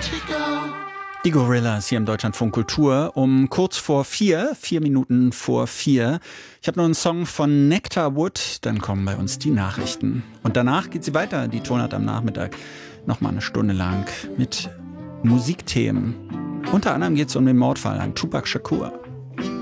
Die Gorillas hier im Deutschlandfunk Kultur um kurz vor 4 Minuten vor 4. Ich habe noch einen Song von Nectar Wood, dann kommen bei uns die Nachrichten. Und danach geht sie weiter, die Tonart am Nachmittag, nochmal eine Stunde lang mit Musikthemen. Unter anderem geht es um den Mordfall an Tupac Shakur.